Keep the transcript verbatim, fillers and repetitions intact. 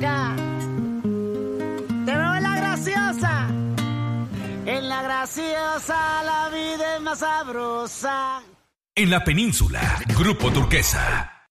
acá. Te veo en la graciosa. En la graciosa la vida es más sabrosa. En la península, Grupo Turquesa.